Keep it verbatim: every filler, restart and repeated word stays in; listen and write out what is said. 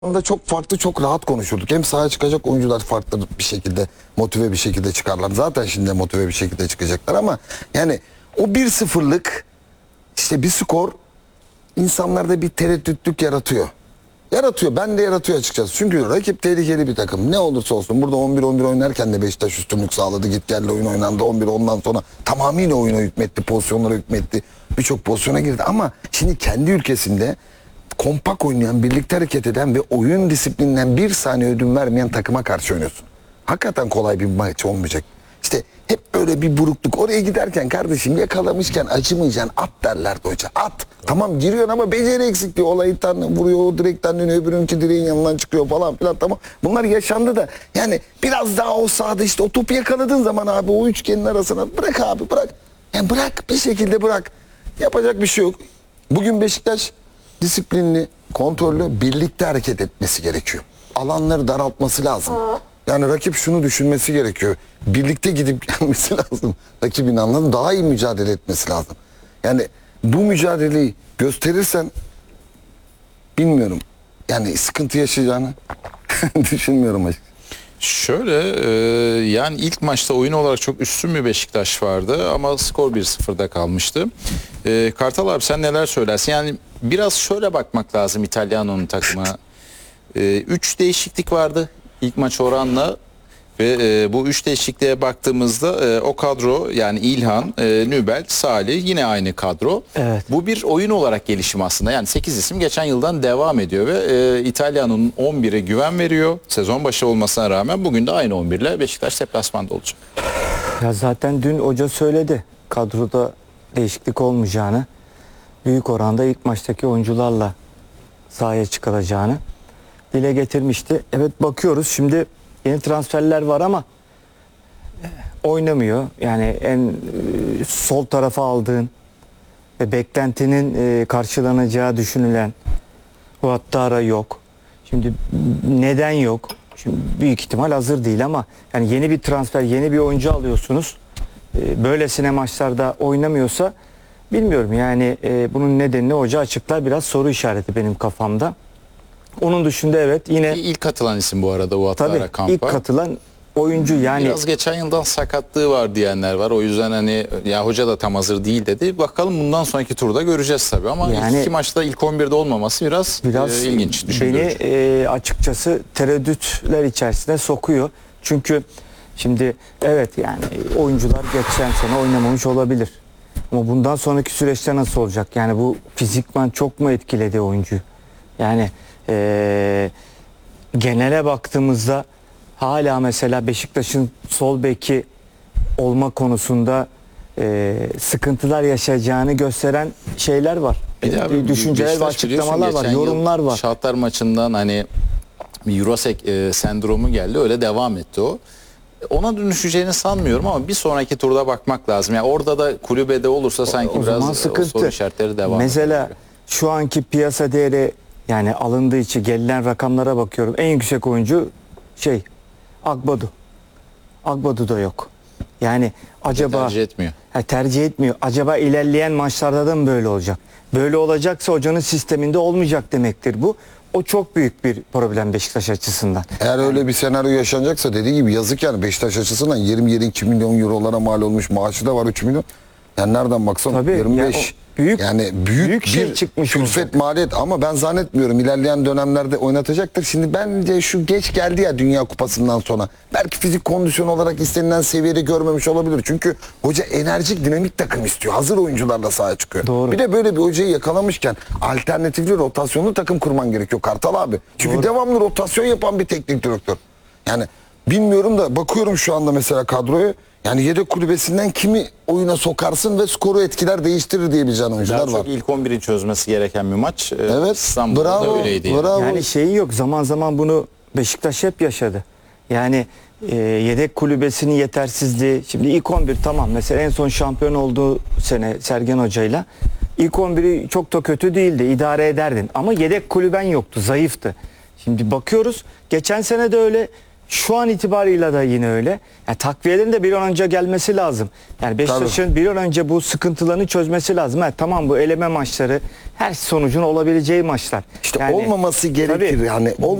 da çok farklı, çok rahat konuşurduk. Hem sahaya çıkacak oyuncular farklı bir şekilde, motive bir şekilde çıkarlar. Zaten şimdi motive bir şekilde çıkacaklar ama yani o bir sıfırlık işte bir skor insanlarda bir tereddütlük yaratıyor. Yaratıyor. Ben de yaratıyor açıkçası. Çünkü rakip tehlikeli bir takım. Ne olursa olsun. Burada on bir on bir oynarken de Beşiktaş üstünlük sağladı. Git geldi oyun oynandı. on bir ondan sonra tamamıyla oyuna hükmetti. Pozisyonlara hükmetti. Birçok pozisyona girdi. Ama şimdi kendi ülkesinde kompak oynayan, birlikte hareket eden ve oyun disiplininden bir saniye ödün vermeyen takıma karşı oynuyorsun. Hakikaten kolay bir maç olmayacak. İşte hep böyle bir burukluk. Oraya giderken kardeşim yakalamışken acımayacaksın. At derlerdi hoca. At. Tamam giriyorsun ama beceri eksikliği. Olayı tan vuruyor, o direkten dönüyor, öbürünki direğin yanından çıkıyor falan filan. Tamam. Bunlar yaşandı da yani biraz daha o sahada işte o topu yakaladığın zaman abi o üçgenin arasına bırak abi bırak. Yani bırak bir şekilde bırak. Yapacak bir şey yok. Bugün Beşiktaş disiplinli, kontrollü, birlikte hareket etmesi gerekiyor. Alanları daraltması lazım. Yani rakip şunu düşünmesi gerekiyor. Birlikte gidip gelmesi lazım. Rakibin anlamı daha iyi mücadele etmesi lazım. Yani bu mücadeleyi gösterirsen bilmiyorum. Yani sıkıntı yaşayacağını düşünmüyorum açıkçası. Şöyle e, yani ilk maçta oyun olarak çok üstün bir Beşiktaş vardı ama skor bir sıfırda kalmıştı. E, Kartal abi sen neler söylersin? Yani biraz şöyle bakmak lazım İtalyano'nun takımına. E, üç değişiklik vardı ilk maç oranla ve e, bu üç değişikliğe baktığımızda e, o kadro yani İlhan, e, Nübel, Salih yine aynı kadro. Evet. Bu bir oyun olarak gelişim aslında. Yani sekiz isim geçen yıldan devam ediyor ve e, İtalyano'nun on bire güven veriyor. Sezon başı olmasına rağmen bugün de aynı on bir ile Beşiktaş deplasmanda olacak. Ya zaten dün hoca söyledi kadroda değişiklik olmayacağını, büyük oranda ilk maçtaki oyuncularla sahaya çıkılacağını dile getirmişti. Evet bakıyoruz şimdi yeni transferler var ama oynamıyor. Yani en e, sol tarafa aldığın ve beklentinin e, karşılanacağı düşünülen Huattara yok. Şimdi neden yok? Şimdi büyük ihtimal hazır değil ama yani yeni bir transfer, yeni bir oyuncu alıyorsunuz. E, böylesine maçlarda oynamıyorsa bilmiyorum yani e, bunun nedenini hoca açıklar, biraz soru işareti benim kafamda. Onun dışında evet yine İlk katılan isim bu arada Huattara tabii kampa. ilk katılan oyuncu yani. Biraz geçen yıldan sakatlığı var diyenler var. O yüzden hani ya hoca da tam hazır değil dedi. Bakalım bundan sonraki turda göreceğiz tabii ama Yani- ilk iki maçta ilk on birde olmaması biraz, Biraz e, ilginç, beni düşündürücü. e, açıkçası tereddütler içerisine sokuyor. Çünkü şimdi evet yani oyuncular geçen sene oynamamış olabilir. Ama bundan sonraki süreçte nasıl olacak? Yani bu fizikman çok mu etkiledi oyuncuyu? Yani e, genele baktığımızda hala mesela Beşiktaş'ın sol beki olma konusunda e, sıkıntılar yaşayacağını gösteren şeyler var. Bir de E, abi, düşünceler ve Beşiktaş biliyorsun açıklamalar var, geçen yıl yorumlar var. Şahtlar maçından hani bir Eurosek e, sendromu geldi. Öyle devam etti o. Ona dönüşeceğini sanmıyorum ama bir sonraki turda bakmak lazım. Yani orada da kulübede olursa sanki O zaman biraz o sıkıntı. soru işaretleri devam Mesela ediyor. şu anki piyasa değeri yani alındığı için gelinen rakamlara bakıyorum. En yüksek oyuncu şey Agbadu. Agbadu da yok. Yani acaba tercih etmiyor. Ha, tercih etmiyor. Acaba ilerleyen maçlarda da mı böyle olacak? Böyle olacaksa hocanın sisteminde olmayacak demektir bu. O çok büyük bir problem Beşiktaş açısından. Eğer öyle bir senaryo yaşanacaksa dediği gibi yazık yani Beşiktaş açısından yirmi yedi iki milyon eurolara mal olmuş, maaşı da var üç milyon. Yani nereden baksan Tabii, yirmi beş. yani o büyük- yani büyük, büyük şey bir çıkmış külfet olacak. maliyet ama ben zannetmiyorum ilerleyen dönemlerde oynatacaktır. Şimdi bence şu geç geldi ya Dünya Kupası'ndan sonra. Belki fizik kondisyon olarak istenilen seviyede görmemiş olabilir. Çünkü hoca enerjik, dinamik takım istiyor. Hazır oyuncularla sahaya çıkıyor. Doğru. Bir de böyle bir hocayı yakalamışken alternatifli rotasyonlu takım kurman gerekiyor Kartal abi. Çünkü Doğru. devamlı rotasyon yapan bir teknik direktör. Yani bilmiyorum da bakıyorum şu anda mesela kadroya. Yani yedek kulübesinden kimi oyuna sokarsın ve skoru etkiler değiştirir diyebileceğin oyuncular Daha var. çok ilk on birin çözmesi gereken bir maç. E, Evet. İstanbul'da Bravo. da öyleydi. yani. Bravo. Yani şeyi yok. Zaman zaman bunu Beşiktaş hep yaşadı. Yani e, yedek kulübesinin yetersizliği. Şimdi ilk on bir tamam. Mesela en son şampiyon olduğu sene Sergen Hoca'yla ilk on biri çok da kötü değildi. İdare ederdin. Ama yedek kulüben yoktu. Zayıftı. Şimdi bakıyoruz. Geçen sene de öyle. Şu an itibarıyla da yine öyle. Yani takviyelerin de bir an önce gelmesi lazım. Yani Beşiktaş'ın bir an önce bu sıkıntılarını çözmesi lazım. Ha, tamam, bu eleme maçları her sonucun olabileceği maçlar. İşte Yani, olmaması gerekir tabii, yani.